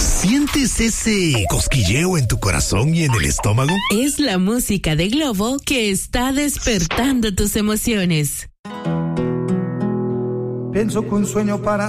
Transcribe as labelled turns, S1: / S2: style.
S1: ¿Sientes ese cosquilleo en tu corazón y en el estómago?
S2: Es la música de Globo que está despertando tus emociones.
S3: Pienso que un sueño para